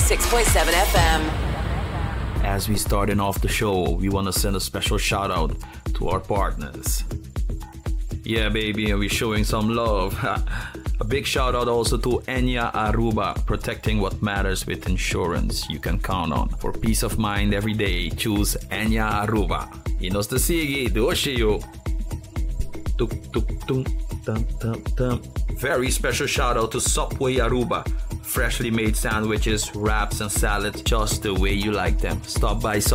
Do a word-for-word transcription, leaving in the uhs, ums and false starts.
six point seven F M. As we starting off the show, we want to send a special shout out to our partners. Yeah, baby, and we're showing some love. A big shout out also to Enya Aruba, protecting what matters with insurance you can count on. For peace of mind every day, choose Enya Aruba. Inos the Sigi, do Oshiyo. Tuk tuk tum tum tum tum. Very special shout out to Subway Aruba. Freshly made sandwiches, wraps, and salads just the way you like them. Stop by